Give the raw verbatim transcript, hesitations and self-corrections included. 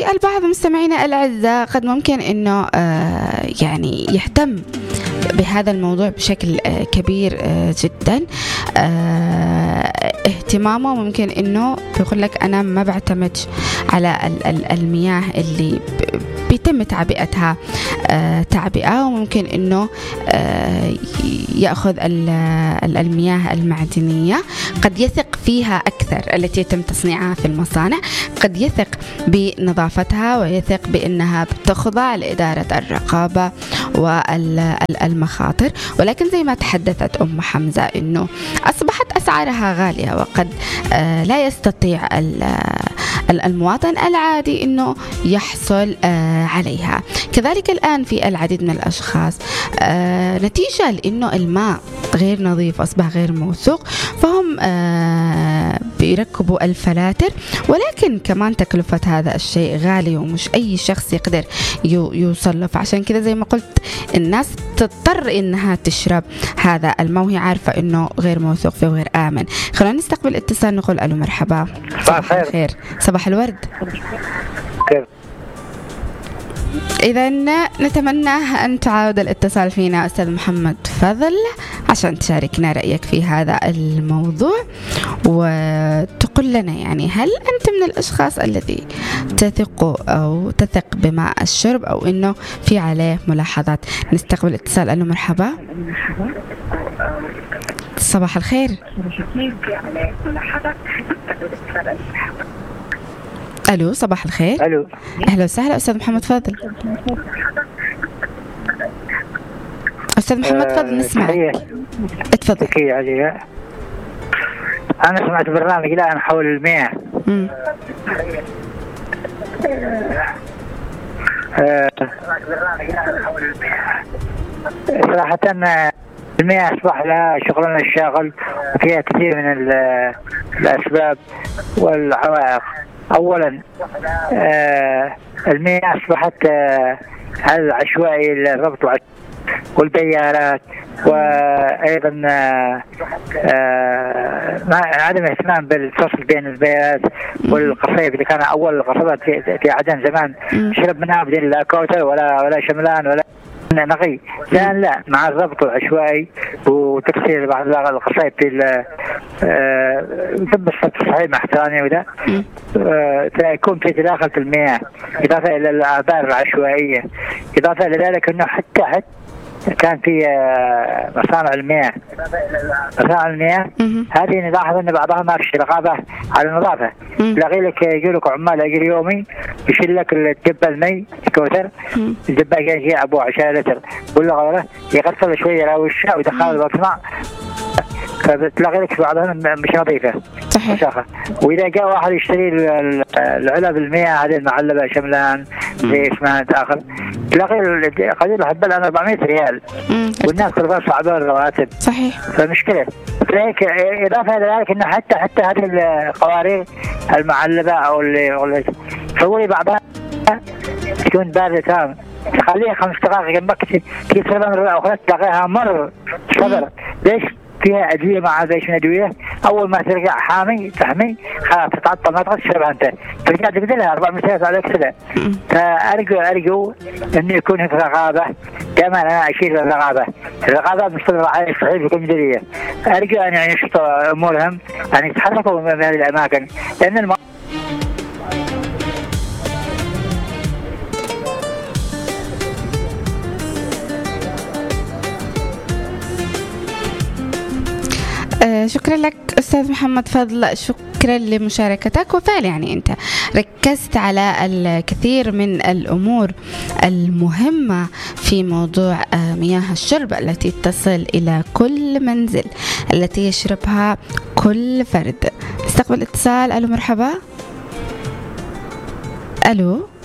البعض مستمعينا الأعزاء قد ممكن أنه يعني يهتم بهذا الموضوع بشكل كبير جدا. اهتمامه ممكن انه بيقول لك انا ما بعتمد على المياه اللي بيتم تعبئتها تعبئة، وممكن انه يأخذ المياه المعدنية قد يثق فيها أكثر التي يتم تصنيعها في المصانع، قد يثق بنظافتها ويثق بأنها بتخضع لإدارة الرقابة والمخاطر. ولكن زي ما تحدثت أم حمزة أنه أصبحت أسعارها غالية، وقد لا يستطيع المواطن العادي أنه يحصل عليها. كذلك الآن في العديد من الأشخاص نتيجة لأنه الماء غير نظيف أصبح غير موثوق، فهم بيركبوا الفلاتر، ولكن كمان تكلفة هذا الشيء غالي ومش أي شخص يقدر يوصل له. فعشان كذا زي ما قلت الناس تضطر إنها تشرب هذا الماء وهي عارفة إنه غير موثوق فيه وغير آمن. خلونا نستقبل اتصال، نقول ألو مرحبا. صباح الخير. صباح الورد. كيف؟ إذا نتمنى أن تعاود الاتصال فينا أستاذ محمد فضل عشان تشاركنا رأيك في هذا الموضوع، وتقول لنا يعني هل أنت من الأشخاص الذي تثق أو تثق بماء الشرب أو إنه في عليه ملاحظات. نستقبل اتصال. ألو مرحبا. صباح الخير. ألو صباح الخير. ألو. أهلا وسهلا أستاذ محمد فضل. أستاذ محمد فضل نسمع. اتفضل. أنا سمعت برنامج الآن حول المياه. صراحة المياه أصبح لها شغلنا الشاغل، وفيها كثير من الأسباب والعوائق. أولا آه المياه أصبحت آه العشوائي الربط والبيارات، وأيضا آه آه عدم اهتمام بالفصل بين البيارات والقصيب اللي كان أول القصبات في, في عدن زمان شرب منها بدين لا كوثر ولا ولا شملان ولا نقي. الآن لا، مع الربط العشوائي وتكسير بعض القصائد في ثم السطح الصحيح مع احترامي وده فيكون في تداخل في المياه، إضافة إلى الآبار العشوائية، إضافة إلى ذلك أنه حتى حتى كان في مصانع المياه مصانع المياه هذه نلاحظ أن بعضها ما فيش رقابة على النظافة. تلاقي لك يجي لك عمال أجر يومي يشيل لك الدبة المي كوثر، الدبة جاي أبوه عشرة لتر ولا غيره، يغسل شوية راوشها ويدخل المصنع، فتلاقي لك بعضها مش نظيفة. صحيح. وإذا جاء واحد يشتري العلب المياه هذه المعلبة شملان زي اسمها آخر، تلاقي قليل الحبة الآن أربعمائة ريال، والناس ترغب صعبة الرواتب. صحيح. فمشكلة. فهيك إضافة إلى ذلك إنه حتى حتى هذه القوارير المعلبة أو اللي تسوي بعضها تكون باردة تام، تخليها خمس دقائق جنبك كي تسرب من الأخرى تلاقيها مر صبر. ليش؟ فيها أدوية مع هذا من أدوية، أول ما ترجع حامي تحمي خلاص تتعطل ما تقدر تشربها أنت، ترجع تقدرها أربع مسيرات عليك كذا. فأرجو أرجو إنه يكون هناك رقابة. كما أنا أشير الرقابة الرقابة مستمرة على الصحيح بكل مديرية. أرجو أن ينشطوا أمورهم أن يتحركوا من هذه الأماكن، لأن الم... شكرا لك أستاذ محمد فضل، شكرا لمشاركتك. وفعلا يعني أنت ركزت على الكثير من الأمور المهمة في موضوع مياه الشرب التي تصل إلى كل منزل، التي يشربها كل فرد. استقبل اتصال. ألو مرحبا. ألو